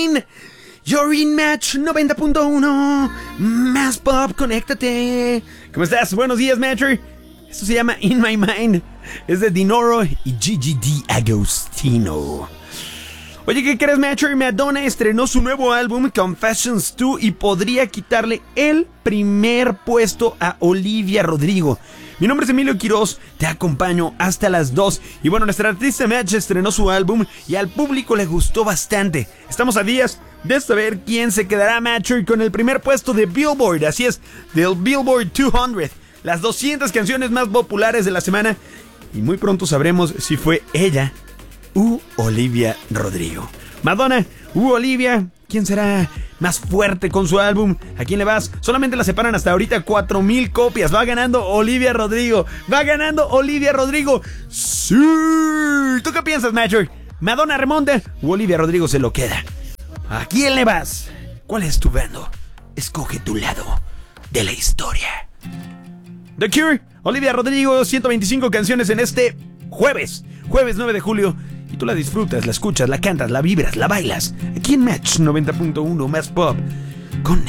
You're in Match 90.1 Más Pop, conéctate. ¿Cómo estás? Buenos días, Matcher. Esto se llama In My Mind. Es de Dinoro y Gigi D'Agostino. Oye, ¿qué crees, Matcher? Madonna estrenó su nuevo álbum Confessions 2 y podría quitarle el primer puesto a Olivia Rodrigo. Mi nombre es Emilio Quiroz, te acompaño hasta las 2. Y bueno, nuestra artista Match estrenó su álbum y al público le gustó bastante. Estamos a días de saber quién se quedará, Matcher, con el primer puesto de Billboard. Así es, del Billboard 200. Las 200 canciones más populares de la semana. Y muy pronto sabremos si fue ella u Olivia Rodrigo. Madonna u Olivia, ¿quién será más fuerte con su álbum? ¿A quién le vas? Solamente la separan hasta ahorita 4,000 copias. Va ganando Olivia Rodrigo. Va ganando Olivia Rodrigo. ¡Sí! ¿Tú qué piensas, Matcher? ¿Madonna remonta u Olivia Rodrigo se lo queda? ¿A quién le vas? ¿Cuál es tu bando? Escoge tu lado de la historia. The Cure, Olivia Rodrigo, 125 canciones en este jueves 9 de julio. Y tú la disfrutas, la escuchas, la cantas, la vibras, la bailas. Aquí en Match 90.1 Más Pop. Conéctate.